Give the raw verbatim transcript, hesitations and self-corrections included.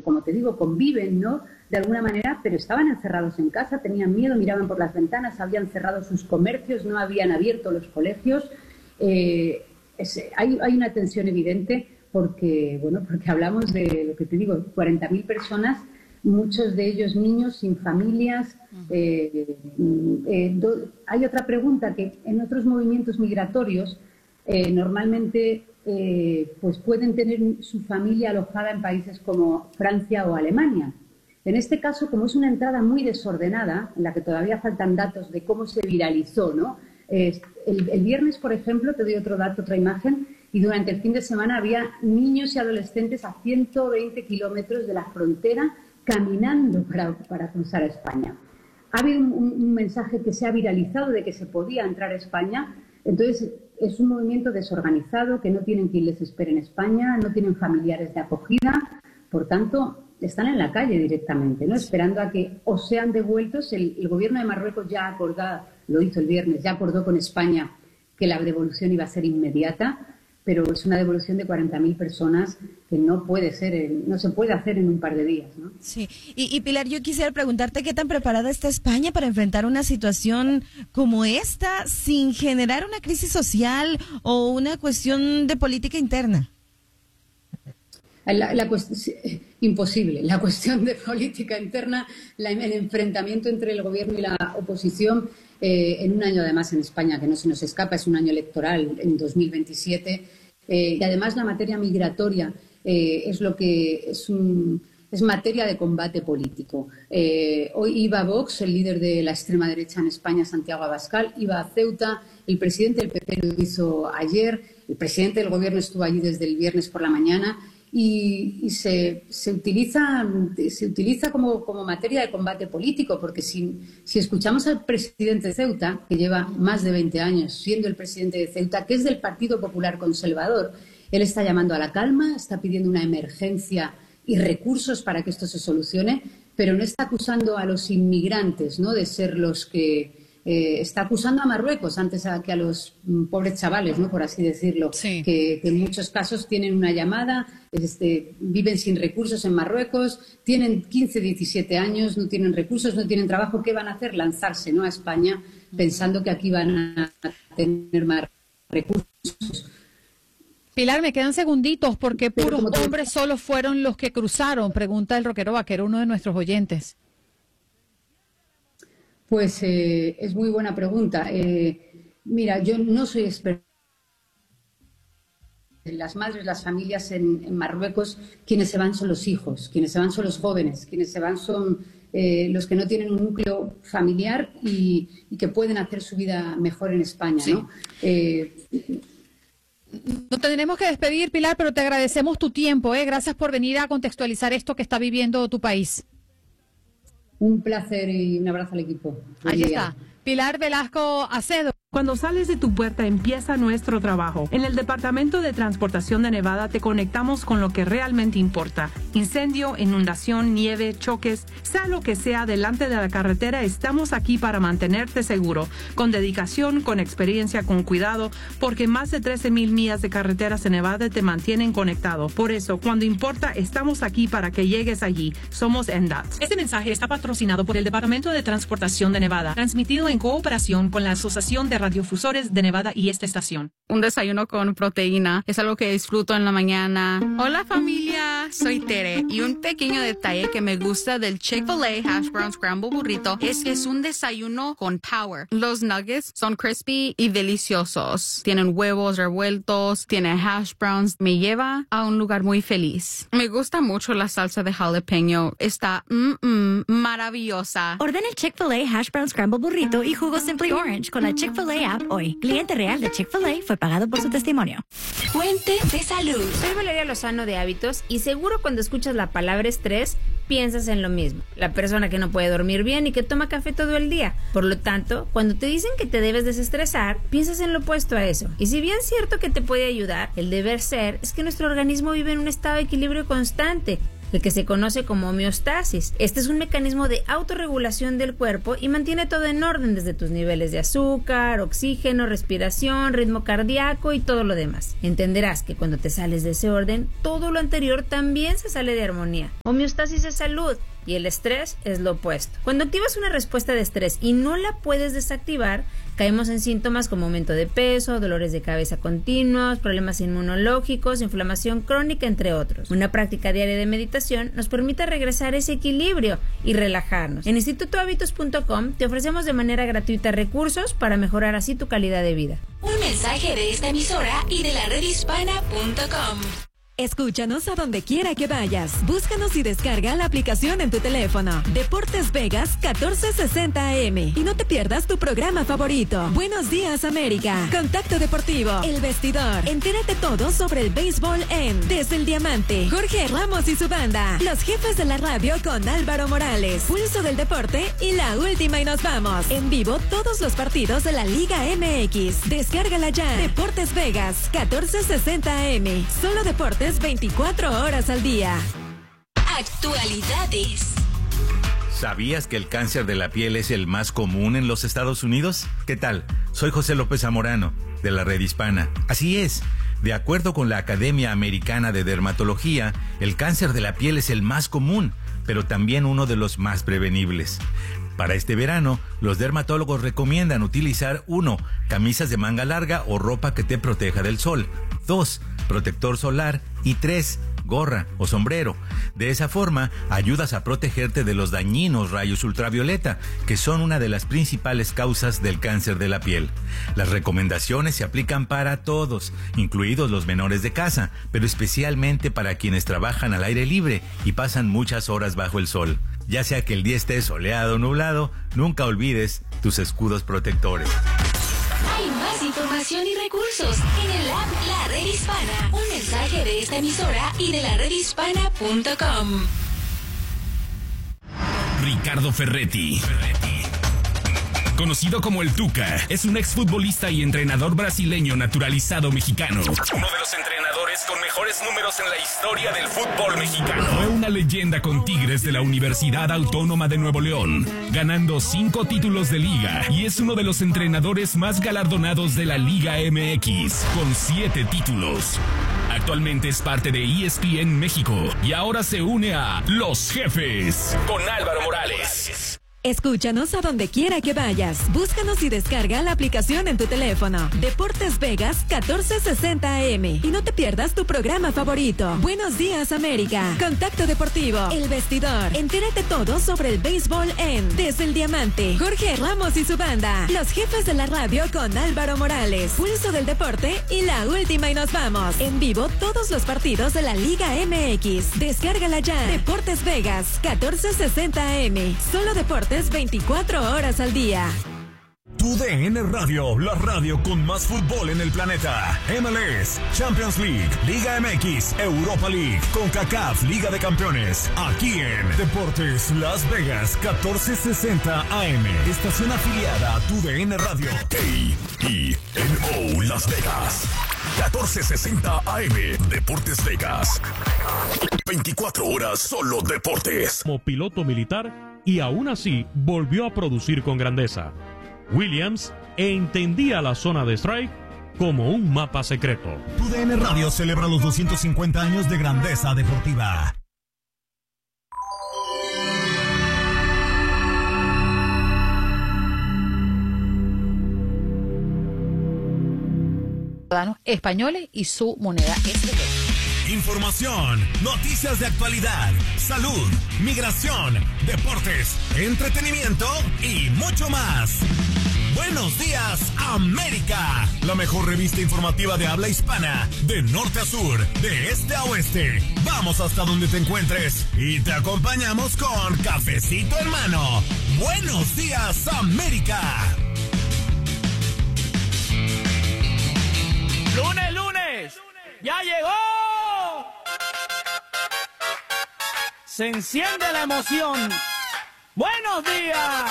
porque como te digo, conviven, ¿no?, de alguna manera, pero estaban encerrados en casa, tenían miedo, miraban por las ventanas, habían cerrado sus comercios, no habían abierto los colegios. Eh, es, hay, hay una tensión evidente porque, bueno, porque hablamos de, lo que te digo, cuarenta mil personas, muchos de ellos niños sin familias. Eh, eh, do, hay otra pregunta, que en otros movimientos migratorios eh, normalmente eh, pues pueden tener su familia alojada en países como Francia o Alemania. En este caso, como es una entrada muy desordenada, en la que todavía faltan datos de cómo se viralizó, ¿no? Eh, el, el viernes, por ejemplo, te doy otro dato, otra imagen, y durante el fin de semana había niños y adolescentes a ciento veinte kilómetros de la frontera caminando para, para cruzar a España. Ha habido un, un mensaje que se ha viralizado de que se podía entrar a España. Entonces, es un movimiento desorganizado, que no tienen quien les espere en España, no tienen familiares de acogida, por tanto, están en la calle directamente, ¿no?, esperando a que o sean devueltos. El, el gobierno de Marruecos ya acordó, lo hizo el viernes, ya acordó con España que la devolución iba a ser inmediata, pero es una devolución de cuarenta mil personas que no puede ser, en, no se puede hacer en un par de días, ¿no? Sí, y, y Pilar, yo quisiera preguntarte qué tan preparada está España para enfrentar una situación como esta sin generar una crisis social o una cuestión de política interna. La, la cuestión, imposible. La cuestión de política interna, la, el enfrentamiento entre el gobierno y la oposición, eh, en un año además en España que no se nos escapa, es un año electoral en dos mil veintisiete, eh, y además la materia migratoria eh, es lo que es un, es materia de combate político. Eh, hoy iba Vox, el líder de la extrema derecha en España, Santiago Abascal, iba a Ceuta, el presidente del P P lo hizo ayer, el presidente del gobierno estuvo allí desde el viernes por la mañana. Y, y se, se utiliza, se utiliza como, como materia de combate político, porque si, si escuchamos al presidente de Ceuta, que lleva más de veinte años siendo el presidente de Ceuta, que es del Partido Popular Conservador, él está llamando a la calma, está pidiendo una emergencia y recursos para que esto se solucione, pero no está acusando a los inmigrantes, ¿no?, de ser los que... Eh, está acusando a Marruecos antes a, que a los mm, pobres chavales, ¿no?, por así decirlo, sí. que, que en muchos casos tienen una llamada, este, viven sin recursos en Marruecos, tienen quince, diecisiete años, no tienen recursos, no tienen trabajo. ¿Qué van a hacer? Lanzarse, ¿no?, a España, pensando que aquí van a tener más recursos. Pilar, me quedan segunditos, porque puros hombres solo fueron los que cruzaron, pregunta el rockero vaquero, uno de nuestros oyentes. Pues eh, es muy buena pregunta. Eh, mira, yo no soy experta. Las madres, las familias en, en Marruecos, quienes se van son los hijos, quienes se van son los jóvenes, quienes se van son eh, los que no tienen un núcleo familiar y, y que pueden hacer su vida mejor en España, ¿no? Sí. Eh, No tendremos que despedir, Pilar, pero te agradecemos tu tiempo, ¿eh? Gracias por venir a contextualizar esto que está viviendo tu país. Un placer y un abrazo al equipo. Ahí está, Pilar Velasco Acedo. Cuando sales de tu puerta empieza nuestro trabajo. En el Departamento de Transportación de Nevada te conectamos con lo que realmente importa. Incendio, inundación, nieve, choques, sea lo que sea delante de la carretera, estamos aquí para mantenerte seguro. Con dedicación, con experiencia, con cuidado, porque más de trece mil millas de carreteras en Nevada te mantienen conectado. Por eso, cuando importa, estamos aquí para que llegues allí. Somos N D O T. Este mensaje está patrocinado por el Departamento de Transportación de Nevada, transmitido en cooperación con la Asociación de Radiofusores de Nevada y esta estación. Un desayuno con proteína es algo que disfruto en la mañana. Hola familia, soy Tere y un pequeño detalle que me gusta del Chick-fil-A Hash Brown Scramble Burrito es que es un desayuno con power. Los nuggets son crispy y deliciosos. Tienen huevos revueltos, tienen hash browns. Me lleva a un lugar muy feliz. Me gusta mucho la salsa de jalapeño. Está mm, mm, maravillosa. Ordena el Chick-fil-A Hash Brown Scramble Burrito y jugo Simply Orange con la Chick-fil-A app hoy. Cliente real de Chick-fil-A fue pagado por su testimonio. Fuente de salud. Soy Valeria Lozano de Hábitos y seguro cuando escuchas la palabra estrés piensas en lo mismo. La persona que no puede dormir bien y que toma café todo el día. Por lo tanto, cuando te dicen que te debes desestresar, piensas en lo opuesto a eso. Y si bien es cierto que te puede ayudar, el deber ser es que nuestro organismo vive en un estado de equilibrio constante. el que se conoce como homeostasis. Este es un mecanismo de autorregulación del cuerpo y mantiene todo en orden, desde tus niveles de azúcar, oxígeno, respiración, ritmo cardíaco y todo lo demás. Entenderás que cuando te sales de ese orden, todo lo anterior también se sale de armonía. Homeostasis es salud y el estrés es lo opuesto. Cuando activas una respuesta de estrés y no la puedes desactivar, caemos en síntomas como aumento de peso, dolores de cabeza continuos, problemas inmunológicos, inflamación crónica, entre otros. Una práctica diaria de meditación nos permite regresar a ese equilibrio y relajarnos. En instituto hábitos punto com te ofrecemos de manera gratuita recursos para mejorar así tu calidad de vida. Un mensaje de esta emisora y de la red hispana punto com. Escúchanos a donde quiera que vayas. Búscanos y descarga la aplicación en tu teléfono. Deportes Vegas catorce sesenta A M. Y no te pierdas tu programa favorito. Buenos días, América. Contacto Deportivo. El Vestidor. Entérate todo sobre el béisbol en Desde el Diamante. Jorge Ramos y su banda. Los Jefes de la Radio con Álvaro Morales. Pulso del Deporte y La Última y nos vamos. En vivo todos los partidos de la Liga M X. Descárgala ya. Deportes Vegas catorce sesenta A M. Solo deportes veinticuatro horas al día. Actualidades. ¿Sabías que el cáncer de la piel es el más común en los Estados Unidos? ¿Qué tal? Soy José López Zamorano, de la Red Hispana. Así es. De acuerdo con la Academia Americana de Dermatología, el cáncer de la piel es el más común, pero también uno de los más prevenibles. Para este verano, los dermatólogos recomiendan utilizar uno, camisas de manga larga o ropa que te proteja del sol. dos, protector solar. Y tres, gorra o sombrero. De esa forma, ayudas a protegerte de los dañinos rayos ultravioleta, que son una de las principales causas del cáncer de la piel. Las recomendaciones se aplican para todos, incluidos los menores de casa, pero especialmente para quienes trabajan al aire libre y pasan muchas horas bajo el sol. Ya sea que el día esté soleado o nublado, nunca olvides tus escudos protectores. Hay más información y recursos en el app La Red Hispana. Un mensaje de esta emisora y de la red hispana punto com. Ricardo Ferretti. Conocido como el Tuca, es un exfutbolista y entrenador brasileño naturalizado mexicano. Uno de los entrenadores con mejores números en la historia del fútbol mexicano. Fue una leyenda con Tigres de la Universidad Autónoma de Nuevo León, ganando cinco títulos de liga, y es uno de los entrenadores más galardonados de la Liga M X, con siete títulos. Actualmente es parte de E S P N México y ahora se une a Los Jefes con Álvaro Morales. Escúchanos a donde quiera que vayas. Búscanos y descarga la aplicación en tu teléfono. Deportes Vegas catorce sesenta A M. Y no te pierdas tu programa favorito. Buenos días, América. Contacto Deportivo. El Vestidor. Entérate todo sobre el béisbol en Desde el Diamante. Jorge Ramos y su banda. Los Jefes de la Radio con Álvaro Morales. Pulso del Deporte y La Última y nos vamos. En vivo todos los partidos de la Liga M X. Descárgala ya. Deportes Vegas catorce sesenta A M. Solo deportes veinticuatro horas al día. Tu D N Radio, la radio con más fútbol en el planeta. M L S, Champions League, Liga M X, Europa League, CONCACAF, Liga de Campeones. Aquí en Deportes Las Vegas, catorce sesenta A M. Estación afiliada a Tu D N Radio. A I N O Las Vegas. catorce sesenta A M. Deportes Vegas. veinticuatro horas solo deportes. Como piloto militar, y aún así volvió a producir con grandeza. Williams entendía la zona de strike como un mapa secreto. Tu D N Radio celebra los doscientos cincuenta años de grandeza deportiva. Españoles y su moneda es el dólar. Información, noticias de actualidad, salud, migración, deportes, entretenimiento y mucho más. Buenos días, América. La mejor revista informativa de habla hispana, de norte a sur, de este a oeste. Vamos hasta donde te encuentres y te acompañamos con cafecito en mano. Buenos días, América. Lunes, lunes, ya llegó. Se enciende la emoción. Buenos días.